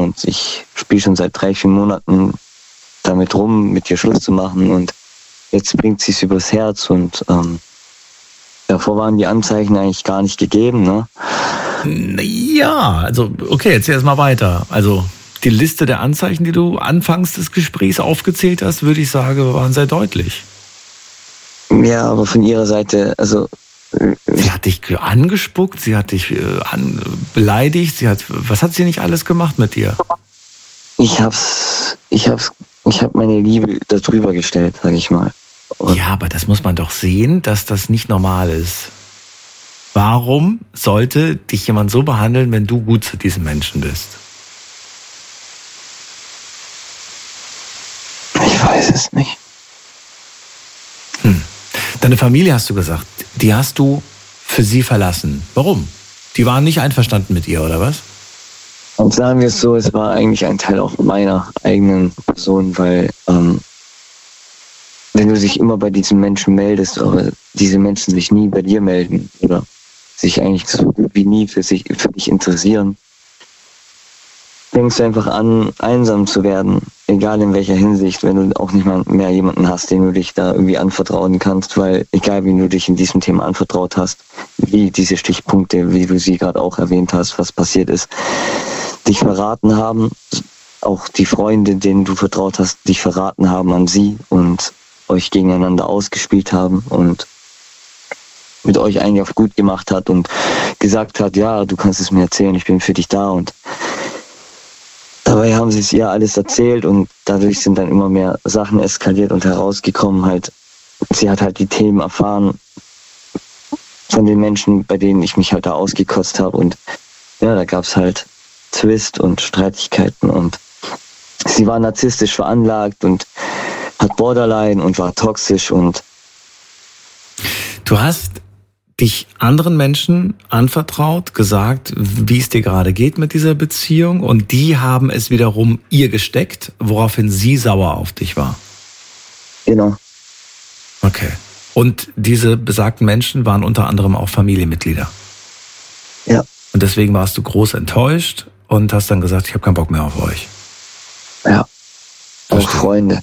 und ich spiele schon seit 3-4 Monaten damit rum, mit ihr Schluss zu machen und jetzt bringt sie es übers Herz und davor waren die Anzeichen eigentlich gar nicht gegeben, ne? Ja, also okay, jetzt erst mal weiter. Also die Liste der Anzeichen, die du anfangs des Gesprächs aufgezählt hast, würde ich sagen, waren sehr deutlich. Ja, aber von ihrer Seite, also... Sie hat dich angespuckt, sie hat dich beleidigt, was hat sie nicht alles gemacht mit dir? Ich hab meine Liebe darüber gestellt, sag ich mal. Und ja, aber das muss man doch sehen, dass das nicht normal ist. Warum sollte dich jemand so behandeln, wenn du gut zu diesem Menschen bist? ich weiß es nicht. Deine Familie, hast du gesagt, die hast du für sie verlassen. Warum? Die waren nicht einverstanden mit ihr, oder was? Und sagen wir es so, es war eigentlich ein Teil auch meiner eigenen Person, weil wenn du dich immer bei diesen Menschen meldest, aber diese Menschen sich nie bei dir melden oder sich eigentlich so gut wie nie für dich interessieren, fängst du einfach an, einsam zu werden, egal in welcher Hinsicht, wenn du auch nicht mal mehr jemanden hast, den du dich da irgendwie anvertrauen kannst, weil egal wie du dich in diesem Thema anvertraut hast, wie diese Stichpunkte, wie du sie gerade auch erwähnt hast, was passiert ist, dich verraten haben, auch die Freunde, denen du vertraut hast, dich verraten haben an sie und euch gegeneinander ausgespielt haben und mit euch eigentlich auf gut gemacht hat und gesagt hat, ja, du kannst es mir erzählen, ich bin für dich da und dabei haben sie es ihr alles erzählt und dadurch sind dann immer mehr Sachen eskaliert und herausgekommen halt. Sie hat halt die Themen erfahren von den Menschen, bei denen ich mich halt da ausgekotzt habe und ja, da gab es halt Zwist und Streitigkeiten und sie war narzisstisch veranlagt und hat Borderline und war toxisch und... Du hast dich anderen Menschen anvertraut, gesagt, wie es dir gerade geht mit dieser Beziehung und die haben es wiederum ihr gesteckt, woraufhin sie sauer auf dich war. Genau. Okay. Und diese besagten Menschen waren unter anderem auch Familienmitglieder. Ja. Und deswegen warst du groß enttäuscht und hast dann gesagt, ich habe keinen Bock mehr auf euch. Ja. Auch Verstehe. Freunde.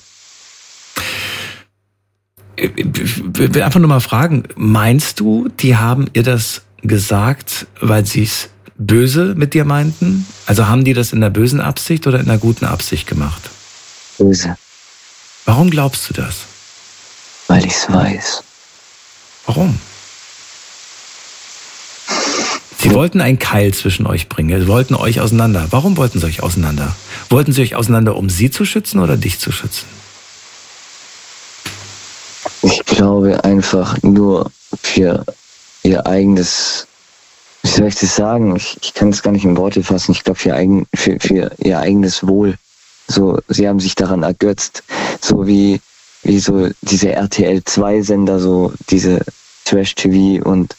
Ich will einfach nur mal fragen, meinst du, die haben ihr das gesagt, weil sie es böse mit dir meinten? Also haben die das in der bösen Absicht oder in der guten Absicht gemacht? Böse. Warum glaubst du das? Weil ich es weiß. Warum? Sie wollten einen Keil zwischen euch bringen, sie wollten euch auseinander. Warum wollten sie euch auseinander? Wollten sie euch auseinander, um sie zu schützen oder dich zu schützen? Ich glaube einfach nur für ihr eigenes, wie soll ich das sagen? Ich kann es gar nicht in Worte fassen. Ich glaube für ihr eigenes Wohl. So, sie haben sich daran ergötzt, so wie so diese RTL-2-Sender, so diese Trash-TV und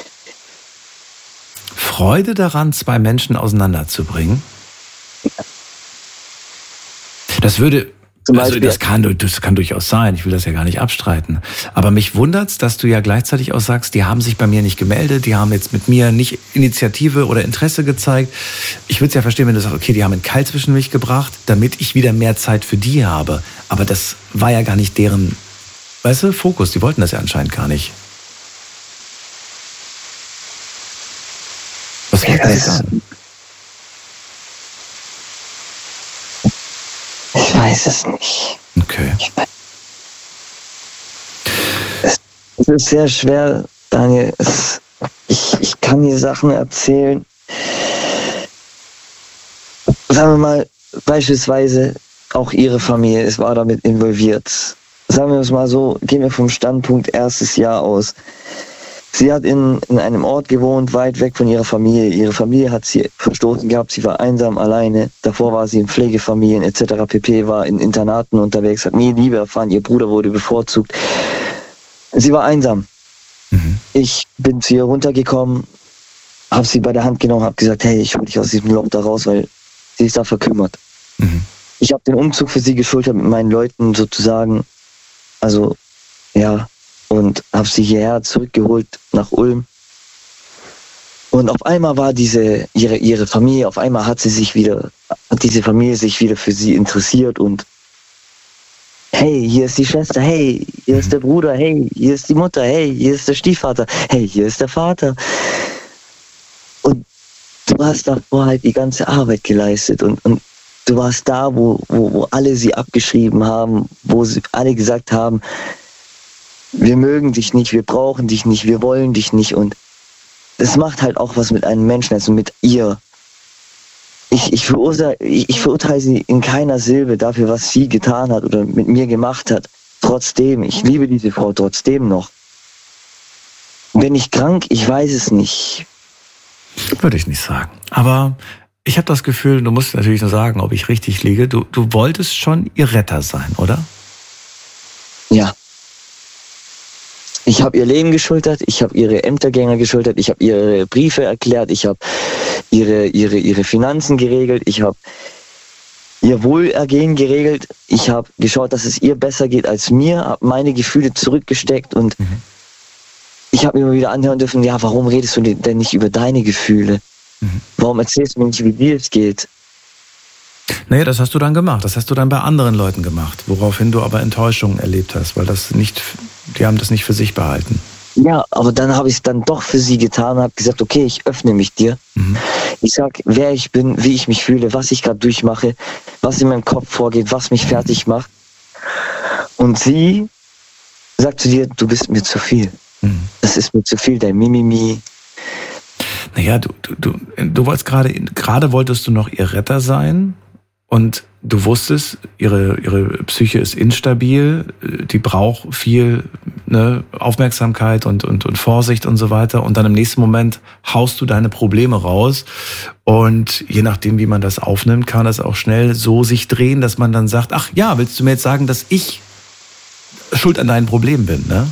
Freude daran, zwei Menschen auseinanderzubringen? Das würde... Also das kann durchaus sein, ich will das ja gar nicht abstreiten. Aber mich wundert's, dass du ja gleichzeitig auch sagst, die haben sich bei mir nicht gemeldet, die haben jetzt mit mir nicht Initiative oder Interesse gezeigt. Ich würde es ja verstehen, wenn du sagst, okay, die haben einen Keil zwischen mich gebracht, damit ich wieder mehr Zeit für die habe. Aber das war ja gar nicht deren, weißt du, Fokus. Die wollten das ja anscheinend gar nicht. Was wollten die sagen? Ich weiß es nicht. Okay. Es ist sehr schwer, Daniel. Ich kann dir Sachen erzählen. Sagen wir mal, beispielsweise auch ihre Familie, es war damit involviert. Sagen wir es mal so, gehen wir vom Standpunkt erstes Jahr aus. Sie hat in einem Ort gewohnt, weit weg von ihrer Familie. Ihre Familie hat sie verstoßen gehabt, sie war einsam, alleine. Davor war sie in Pflegefamilien etc. pp., war in Internaten unterwegs, hat nie Liebe erfahren, ihr Bruder wurde bevorzugt. Sie war einsam. Ich bin zu ihr runtergekommen, habe sie bei der Hand genommen, habe gesagt, hey, ich hol dich aus diesem Loch da raus, weil sie ist da verkümmert. Ich habe den Umzug für sie geschultert mit meinen Leuten sozusagen. Also, ja, und habe sie hierher zurückgeholt nach Ulm. Und auf einmal war ihre Familie, auf einmal hat diese Familie sich wieder für sie interessiert und hey, hier ist die Schwester, hey, hier ist der Bruder, hey, hier ist die Mutter, hey, hier ist der Stiefvater, hey, hier ist der Vater. Und du hast davor halt die ganze Arbeit geleistet und du warst da, wo alle sie abgeschrieben haben, wo sie alle gesagt haben, wir mögen dich nicht, wir brauchen dich nicht, wir wollen dich nicht. Und es macht halt auch was mit einem Menschen, also mit ihr. Ich verurteile sie in keiner Silbe dafür, was sie getan hat oder mit mir gemacht hat. Trotzdem, ich liebe diese Frau trotzdem noch. Bin ich krank? Ich weiß es nicht. Würde ich nicht sagen. Aber ich habe das Gefühl, du musst natürlich nur sagen, ob ich richtig liege. Du wolltest schon ihr Retter sein, oder? Ja. Ich habe ihr Leben geschultert, ich habe ihre Ämtergänge geschultert, ich habe ihre Briefe erklärt, ich habe ihre Finanzen geregelt, ich habe ihr Wohlergehen geregelt, ich habe geschaut, dass es ihr besser geht als mir, habe meine Gefühle zurückgesteckt und ich habe immer wieder anhören dürfen, ja, warum redest du denn nicht über deine Gefühle? Warum erzählst du mir nicht, wie dir es geht? Naja, das hast du dann gemacht. Das hast du dann bei anderen Leuten gemacht, woraufhin du aber Enttäuschungen erlebt hast, weil die haben das nicht für sich behalten. Ja, aber dann habe ich es dann doch für sie getan und habe gesagt, okay, ich öffne mich dir. Ich sag, wer ich bin, wie ich mich fühle, was ich gerade durchmache, was in meinem Kopf vorgeht, was mich fertig macht. Und sie sagt zu dir, du bist mir zu viel. Das ist mir zu viel, dein Mimimi. Naja, du wolltest gerade wolltest du noch ihr Retter sein und du wusstest, ihre Psyche ist instabil, die braucht viel Aufmerksamkeit und Vorsicht und so weiter. Und dann im nächsten Moment haust du deine Probleme raus. Und je nachdem, wie man das aufnimmt, kann das auch schnell so sich drehen, dass man dann sagt, ach ja, willst du mir jetzt sagen, dass ich schuld an deinen Problemen bin, ne?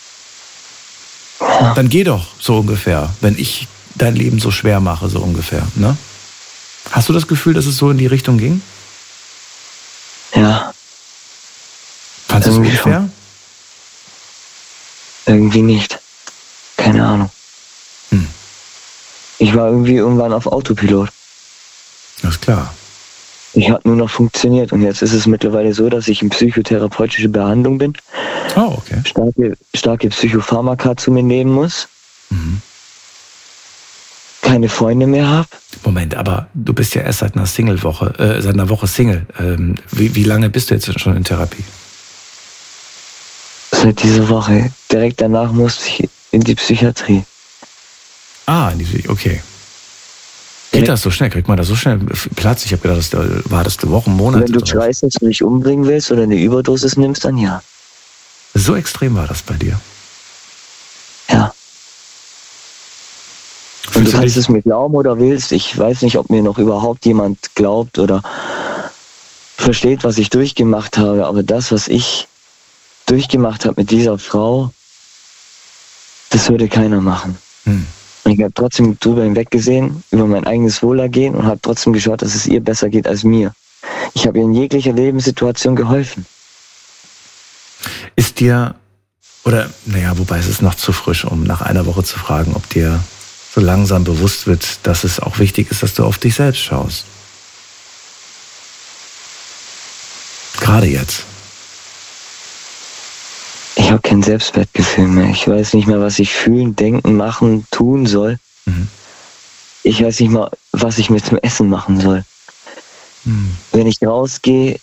Ja. Dann geh doch, so ungefähr, wenn ich dein Leben so schwer mache, so ungefähr, ne? Hast du das Gefühl, dass es so in die Richtung ging? Ja. Fandest du es ungefähr? Irgendwie nicht. Keine Ahnung. Ich war irgendwie irgendwann auf Autopilot. Das ist klar. Ich habe nur noch funktioniert und jetzt ist es mittlerweile so, dass ich in psychotherapeutische Behandlung bin. Oh, okay. Starke Psychopharmaka zu mir nehmen muss. Keine Freunde mehr habe. Moment, aber du bist ja erst seit einer Woche Single. Wie lange bist du jetzt schon in Therapie? Seit dieser Woche. Direkt danach musste ich in die Psychiatrie. Ah, okay. Geht das so schnell? Kriegt man da so schnell Platz? Ich habe gedacht, das Wochen, Monate. Wenn du schreist, dass du dich umbringen willst oder eine Überdosis nimmst, dann ja. So extrem war das bei dir? Ja. Und du kannst es mir glauben oder willst. Ich weiß nicht, ob mir noch überhaupt jemand glaubt oder versteht, was ich durchgemacht habe. Aber das, was ich durchgemacht habe mit dieser Frau, das würde keiner machen. Und ich habe trotzdem drüber hinweggesehen, über mein eigenes Wohlergehen und habe trotzdem geschaut, dass es ihr besser geht als mir. Ich habe ihr in jeglicher Lebenssituation geholfen. Ist dir, wobei es ist noch zu frisch, um nach einer Woche zu fragen, ob dir so langsam bewusst wird, dass es auch wichtig ist, dass du auf dich selbst schaust. Gerade jetzt. Ich habe kein Selbstwertgefühl mehr. Ich weiß nicht mehr, was ich fühlen, denken, machen, tun soll. Ich weiß nicht mal, was ich mir zum Essen machen soll. Wenn ich rausgehe,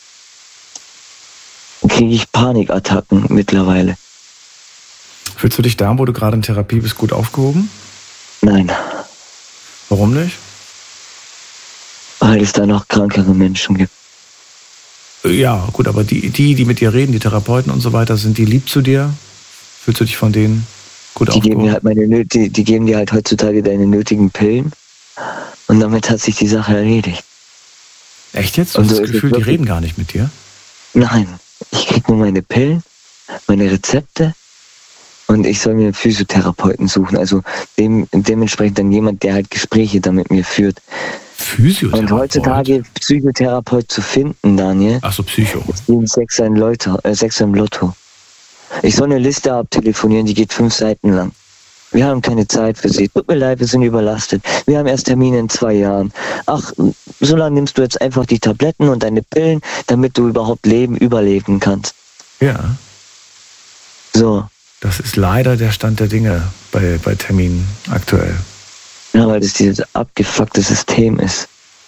kriege ich Panikattacken mittlerweile. Fühlst du dich da, wo du gerade in Therapie bist, gut aufgehoben? Nein. Warum nicht? Weil es da noch krankere Menschen gibt. Ja, gut, aber die mit dir reden, die Therapeuten und so weiter, sind die lieb zu dir? Fühlst du dich von denen gut aufgehoben? Die geben dir halt heutzutage deine nötigen Pillen und damit hat sich die Sache erledigt. Echt jetzt? Du hast das Gefühl, die reden gar nicht mit dir? Nein, ich krieg nur meine Pillen, meine Rezepte und ich soll mir einen Physiotherapeuten suchen, also dementsprechend dann jemand, der halt Gespräche da mit mir führt. Physiotherapeut? Und heutzutage Psychotherapeut zu finden, Daniel. Ach so, Psycho. Ist wie ein Sechser im Lotto. Ich soll eine Liste abtelefonieren, die geht 5 Seiten lang. wir haben keine Zeit für sie. Tut mir leid, wir sind überlastet. Wir haben erst Termine in 2 Jahren. Ach, so lange nimmst du jetzt einfach die Tabletten und deine Pillen, damit du überhaupt überleben kannst. Ja. So. Das ist leider der Stand der Dinge bei Terminen aktuell. Ja, weil das dieses abgefuckte System ist.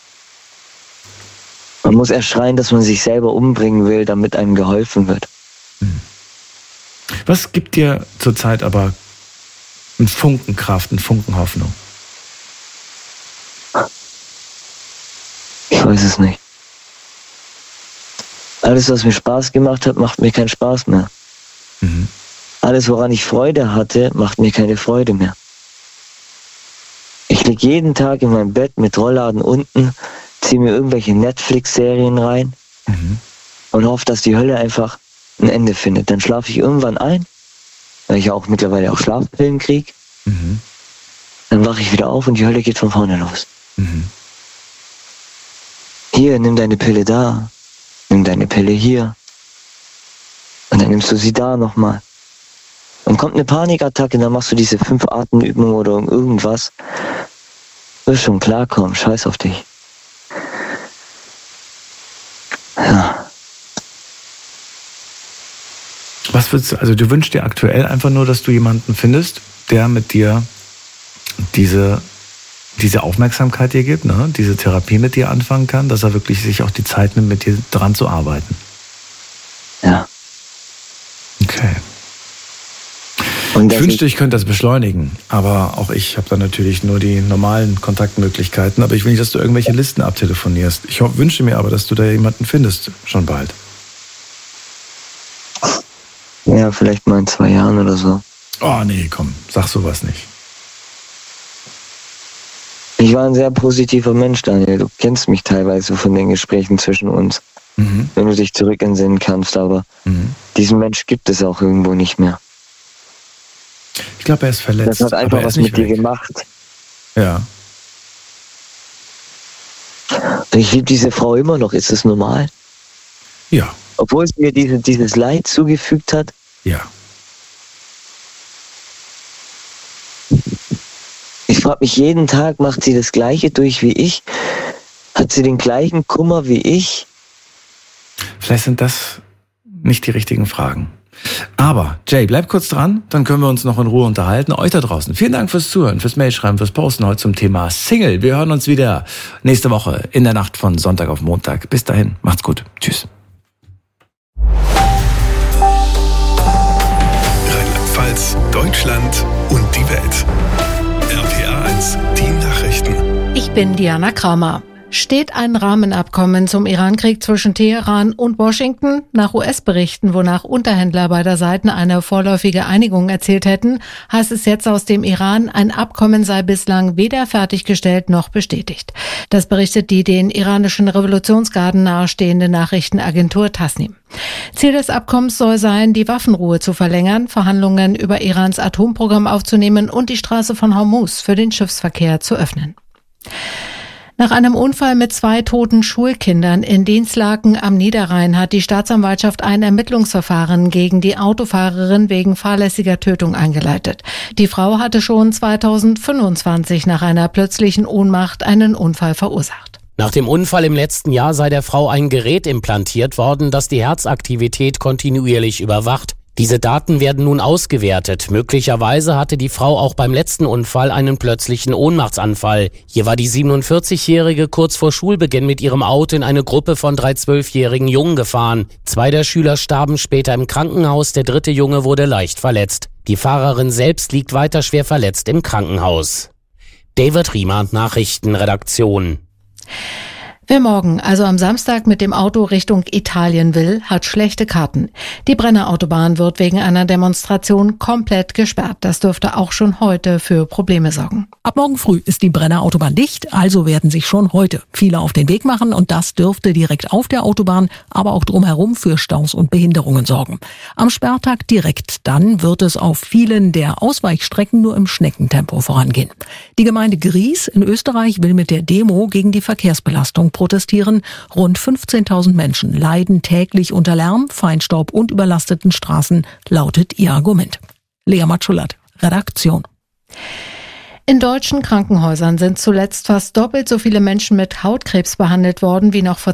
Man muss erst schreien, dass man sich selber umbringen will, damit einem geholfen wird. Was gibt dir zurzeit aber einen Funken Kraft, einen Funken Hoffnung? Ich weiß es nicht. Alles, was mir Spaß gemacht hat, macht mir keinen Spaß mehr. Mhm. Alles, woran ich Freude hatte, macht mir keine Freude mehr. Ich liege jeden Tag in meinem Bett mit Rollladen unten, ziehe mir irgendwelche Netflix-Serien rein und hoffe, dass die Hölle einfach ein Ende findet. Dann schlafe ich irgendwann ein, weil ich auch mittlerweile auch Schlafpillen kriege. Dann wache ich wieder auf und die Hölle geht von vorne los. Hier, nimm deine Pille da, nimm deine Pille hier und dann nimmst du sie da nochmal. Dann kommt eine Panikattacke, dann machst du diese 5 Atemübungen oder irgendwas. Wirst schon klarkommen, scheiß auf dich. Ja. Was würdest du, also du wünschst dir aktuell einfach nur, dass du jemanden findest, der mit dir diese Aufmerksamkeit dir gibt, ne? Diese Therapie mit dir anfangen kann, dass er wirklich sich auch die Zeit nimmt, mit dir dran zu arbeiten. Ja. Okay. Ich wünschte, ich könnte das beschleunigen, aber auch ich habe da natürlich nur die normalen Kontaktmöglichkeiten, aber ich will nicht, dass du irgendwelche Listen abtelefonierst. Ich wünsche mir aber, dass du da jemanden findest, schon bald. Ja, vielleicht mal in 2 Jahren oder so. Oh nee, komm, sag sowas nicht. Ich war ein sehr positiver Mensch, Daniel. Du kennst mich teilweise von den Gesprächen zwischen uns. Wenn du dich zurück entsinnen kannst, aber diesen Mensch gibt es auch irgendwo nicht mehr. Ich glaube, er ist verletzt. Das hat einfach was mit dir gemacht. Ja. Ich liebe diese Frau immer noch. Ist das normal? Ja. Obwohl es mir dieses Leid zugefügt hat? Ja. Ich frage mich jeden Tag, macht sie das Gleiche durch wie ich? Hat sie den gleichen Kummer wie ich? Vielleicht sind das nicht die richtigen Fragen. Aber, Jay, bleib kurz dran, dann können wir uns noch in Ruhe unterhalten. Euch da draußen, vielen Dank fürs Zuhören, fürs Mailschreiben, fürs Posten heute zum Thema Single. Wir hören uns wieder nächste Woche in der Nacht von Sonntag auf Montag. Bis dahin, macht's gut. Tschüss. Rheinland-Pfalz, Deutschland und die Welt. RPA 1, die Nachrichten. Ich bin Diana Kramer. Steht ein Rahmenabkommen zum Irankrieg zwischen Teheran und Washington? Nach US-Berichten, wonach Unterhändler beider Seiten eine vorläufige Einigung erzielt hätten, heißt es jetzt aus dem Iran, ein Abkommen sei bislang weder fertiggestellt noch bestätigt. Das berichtet die den iranischen Revolutionsgarden nahestehende Nachrichtenagentur Tasnim. Ziel des Abkommens soll sein, die Waffenruhe zu verlängern, Verhandlungen über Irans Atomprogramm aufzunehmen und die Straße von Hormuz für den Schiffsverkehr zu öffnen. Nach einem Unfall mit 2 toten Schulkindern in Dinslaken am Niederrhein hat die Staatsanwaltschaft ein Ermittlungsverfahren gegen die Autofahrerin wegen fahrlässiger Tötung eingeleitet. Die Frau hatte schon 2025 nach einer plötzlichen Ohnmacht einen Unfall verursacht. Nach dem Unfall im letzten Jahr sei der Frau ein Gerät implantiert worden, das die Herzaktivität kontinuierlich überwacht. Diese Daten werden nun ausgewertet. Möglicherweise hatte die Frau auch beim letzten Unfall einen plötzlichen Ohnmachtsanfall. Hier war die 47-Jährige kurz vor Schulbeginn mit ihrem Auto in eine Gruppe von 3 12-jährigen Jungen gefahren. 2 der Schüler starben später im Krankenhaus, der 3. Junge wurde leicht verletzt. Die Fahrerin selbst liegt weiter schwer verletzt im Krankenhaus. David Riemer, Nachrichtenredaktion. Wer morgen, also am Samstag, mit dem Auto Richtung Italien will, hat schlechte Karten. Die Brenner Autobahn wird wegen einer Demonstration komplett gesperrt. Das dürfte auch schon heute für Probleme sorgen. Ab morgen früh ist die Brenner Autobahn dicht, also werden sich schon heute viele auf den Weg machen und das dürfte direkt auf der Autobahn, aber auch drumherum für Staus und Behinderungen sorgen. Am Sperrtag direkt dann wird es auf vielen der Ausweichstrecken nur im Schneckentempo vorangehen. Die Gemeinde Gries in Österreich will mit der Demo gegen die Verkehrsbelastung protestieren. Rund 15.000 Menschen leiden täglich unter Lärm, Feinstaub und überlasteten Straßen, lautet ihr Argument. Lea Matschulat, Redaktion. In deutschen Krankenhäusern sind zuletzt fast doppelt so viele Menschen mit Hautkrebs behandelt worden wie noch vor